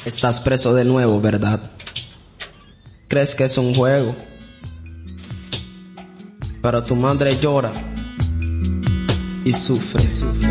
Estás preso de nuevo, ¿verdad? Crees que es un juego, pero tu madre llora y sufre.